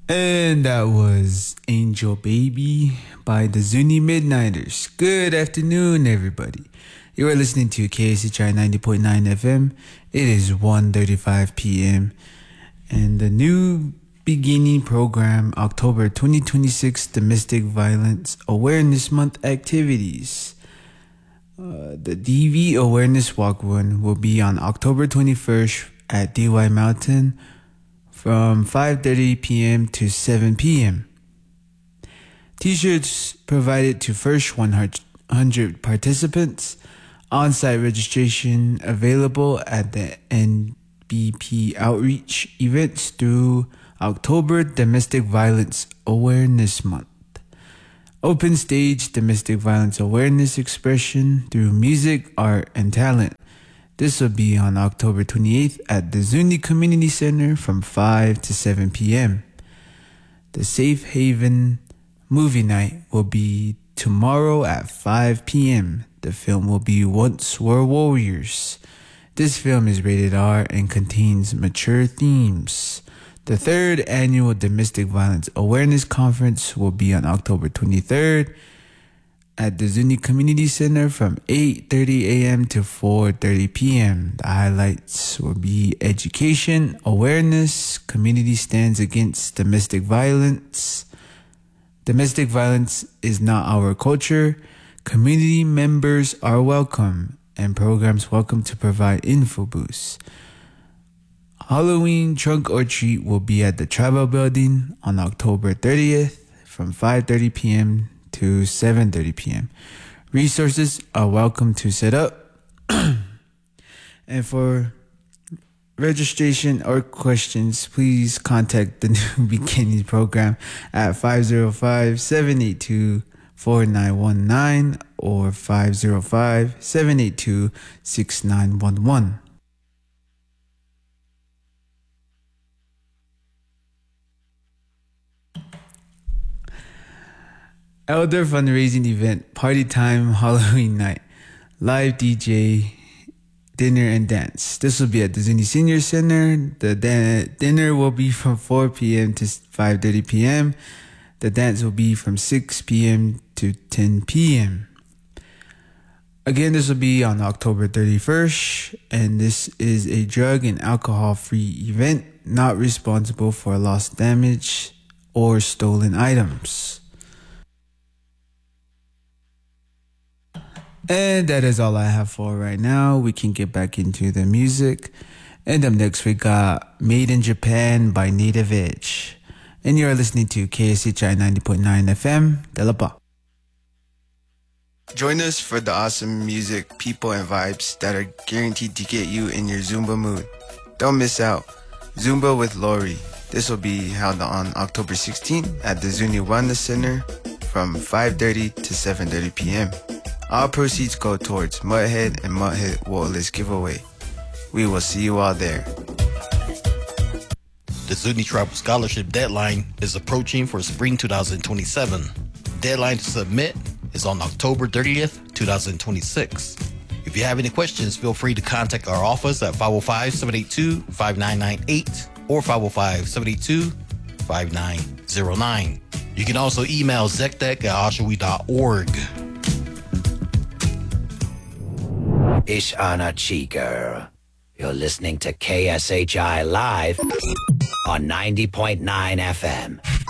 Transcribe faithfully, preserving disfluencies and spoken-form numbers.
And that was Angel Baby by the Zuni Midnighters. Good afternoon, everybody. You are listening to K S H I ninety point nine F M. It is one thirty-five p.m. And the new beginning program, October twenty twenty-six Domestic Violence Awareness Month activities. Uh, the D V Awareness Walk Run will be on October twenty-first at D Y Mountain from five thirty p.m. to seven p.m. T-shirts provided to first one hundred participants. On-site registration available at the N B P Outreach events through October Domestic Violence Awareness Month. Open stage domestic violence awareness expression through music, art, and talent. This will be on October twenty-eighth at the Zuni Community Center from five to seven p.m. The Safe Haven movie night will be tomorrow at five p.m. The film will be Once Were Warriors. This film is rated R and contains mature themes. The third annual Domestic Violence Awareness Conference will be on October twenty-third at the Zuni Community Center from eight thirty a.m. to four thirty p.m. The highlights will be education, awareness, community stands against domestic violence. Domestic violence is not our culture. Community members are welcome, and programs welcome to provide info boosts. Halloween Trunk or Treat will be at the Tribal Building on October thirtieth from five thirty p.m. to seven thirty p.m. Resources are welcome to set up. And for registration or questions, please contact the New Beginning program at five oh five, seven eight two, four nine one nine or five oh five, seven eight two, six nine one one. Elder fundraising event, party time, Halloween night, live D J, dinner and dance. This will be at the Zuni Senior Center. The da- dinner will be from four p.m. to five thirty p.m. The dance will be from six p.m. to ten p.m. Again, this will be on October thirty-first, and this is a drug and alcohol-free event, not responsible for lost damage or stolen items. And that is all I have for right now. We can get back into the music. And up next, we got Made in Japan by Native Edge. And you're listening to K S H I ninety point nine F M, Delapa. Join us for the awesome music, people, and vibes that are guaranteed to get you in your Zumba mood. Don't miss out. Zumba with Lori. This will be held on October sixteenth at the Zuni Wellness Center from five thirty to seven thirty p.m. All proceeds go towards Mudhead and Mudhead Wallis giveaway. We will see you all there. The Zuni Tribal Scholarship deadline is approaching for spring twenty twenty-seven. Deadline to submit is on October thirtieth, twenty twenty-six. If you have any questions, feel free to contact our office at five oh five, seven eight two, five nine nine eight or five oh five, seven eight two, five nine oh nine. You can also email zekdek at oshawi dot org. Ish Ana Chiker. You're listening to K S H I Live on ninety point nine F M.